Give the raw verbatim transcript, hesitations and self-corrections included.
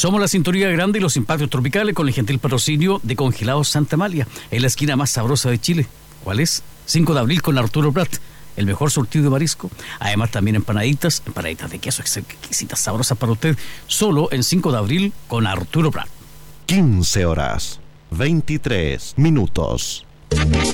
Somos la Sintonía Grande y los Impactos Tropicales con el gentil patrocinio de Congelados Santa Amalia, en la esquina más sabrosa de Chile. ¿Cuál es? cinco de abril con Arturo Prat, el mejor surtido de marisco. Además también empanaditas, empanaditas de queso exquisitas, sabrosas para usted, solo en cinco de abril con Arturo Prat. quince horas, veintitrés minutos.